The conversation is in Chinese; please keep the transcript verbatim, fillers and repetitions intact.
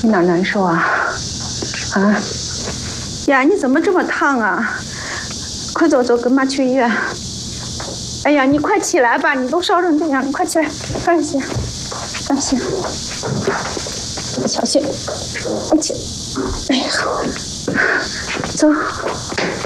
你哪儿难受啊？啊？呀，你怎么这么烫啊？快走走，跟妈去医院。哎呀，你快起来吧，你都烧成这样，你快起来，快些，快些，小心，你起，哎呀，走。